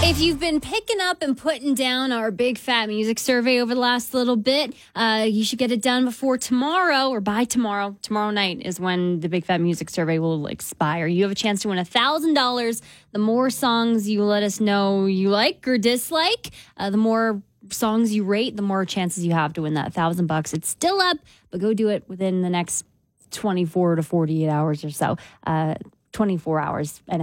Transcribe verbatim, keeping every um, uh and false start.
If you've been picking up and putting down our big fat music survey over the last little bit, uh, you should get it done before tomorrow or by tomorrow. Tomorrow night is when the big fat music survey will expire. You have a chance to win one thousand dollars. The more songs you let us know you like or dislike, uh, the more songs you rate, the more chances you have to win that one thousand bucks. It's still up, but go do it within the next twenty-four to forty-eight hours or so. Uh, twenty-four hours and